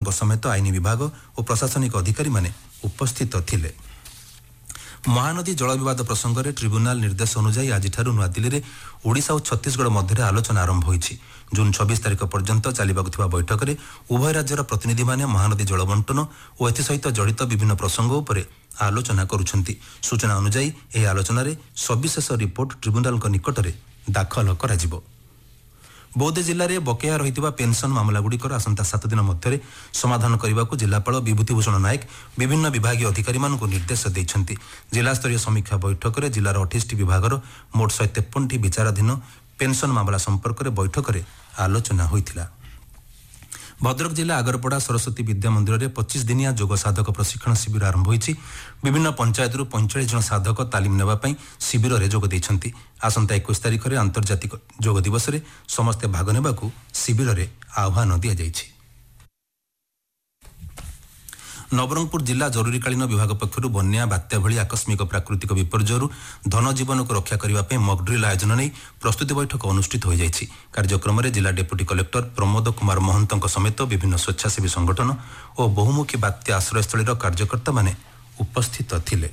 समेत आईन विभाग और प्रशासनिक अधिकारी माने उपस्थित थिले। महानदी जल विवाद प्रसंग में ट्रिब्यूनाल निर्देश अनुसार आज नुआदिल्ली में ओडिशा और छत्तीसगढ़ मध्य आलोचना आरंभ होईछि। जून 26 तारिख पर्यंत चलिबाकुथिबा बैठक में उभय राज्यर प्रतिनिधि माने महानदी जल बंटन और एसहित जड़ित विभिन्न प्रसंग उपरे आलोचना करुछंती। सूचना अनुसार यह आलोचना रे सविशेष रिपोर्ट ट्रिब्यूनाल निकट में दाखल कराजिबो। बौद्ध जिले में बकेया रही पेंशन मामलागुड़िकर आसंता 7 दिन मध्य समाधान करने को जिलापाल विभूतिभूषण नायक विभिन्न विभागीय अधिकारी मानक निर्देश देइछंती। जिलास्तरीय समीक्षा बैठक में जिलार 28 विभागर मोट 153 विचाराधीन पेंशन मामला संपर्क में बैठक में आलोचना होइथिला। भद्रक जिला आगरपड़ा सरस्वती विद्या मंदिर में 25 दिनिया जोग साधक प्रशिक्षण शिविर आरंभ होईछि। विभिन्न पंचायत 45 जन साधक तालीम नेबापई शिविर में जोग देइछंती। आसंता 21 तारिख में अंतर्जातिक जोग दिवस में समस्ते भाग नेबाकू शिविर में आह्वान दिया जाइछि। नवरंगपुर जिला जरूरीकालीन विभाग पक्षर बन्या बात्या भली आकस्मिक प्राकृतिक विपर्यय धनजीवन को रक्षा करने मॉकड्रिल आयोजन नहीं प्रस्तुति बैठक अनुष्ठित हो जाइछि। कार्यक्रम में जिला डेप्यूटी कलेक्टर प्रमोद कुमार महंत समेत विभिन्न स्वेच्छासेवी संगठन और बहुमुखी बात्या आश्रयस्थल कार्यकर्ता माने उपस्थित थिले।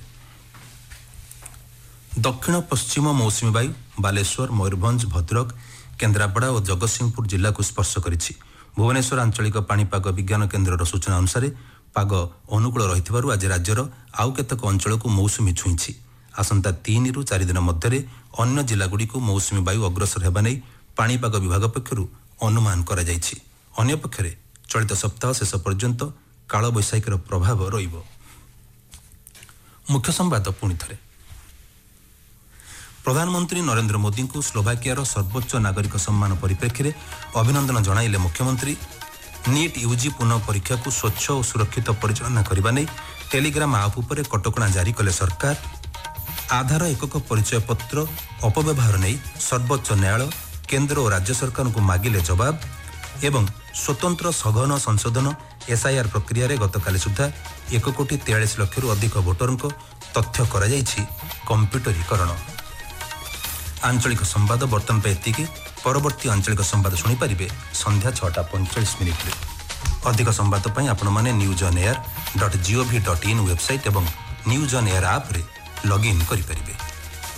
दक्षिण पश्चिम मौसुमी वायु बालेश्वर मयूरभंज भद्रक केन्द्रापड़ा और जगतसिंहपुर जिला को स्पर्श करिछि। भुवनेश्वर आंचलिक पाणीपाग विज्ञान केन्द्र सूचना अनुसार पाग अनुकूल रही आज राज्यर आउ केतक अंचल को मौसुमी छुईछि। आसंता 3 ରୁ 4 दिन मध्य अन्य जिलागुड़ी को मौसुमी वायु अग्रसर हेबा नै पाणीपाग विभाग पक्षर अनुमान करा जाइछि। अन्य पक्षरे चलित सप्ताह शेष पर्यंत काल बैशाखीर प्रभाव रहिबो। मुख्य संवाद पुणी थरे। प्रधानमंत्री नरेंद्र मोदी को स्लोवाकियार सर्वोच्च नागरिक सम्मान परिप्रेक्षी अभिनंदन जणाइले मुख्यमंत्री। नीट यूजी पुनः परीक्षा को स्वच्छ और सुरक्षित परिचालना करने नहीं टेलीग्राम आप पर कटकणा जारी कले सरकार। आधार एकक परिचय पत्र अपव्यवहार नहीं सर्वोच्च न्यायालय केंद्र और राज्य सरकार को मागिले जवाब। एवं स्वतंत्र सघन संशोधन एसआईआर प्रक्रिया रे गतकाली सुधा 1,43,00,000 अधिक भोटर तथ्य करा जाइछि कंप्यूटरीकरण। आंचलिक संवाद बर्तन पे एतिकी। परवर्ती आंचलिक संवाद शुणिपारे संध्या 6:45 अधिक संवाद पाई आपण माने newsonair.gov.in वेबसाइट एवं न्यूज ऑन एयर ऐप रे लॉगिन करि परिबे।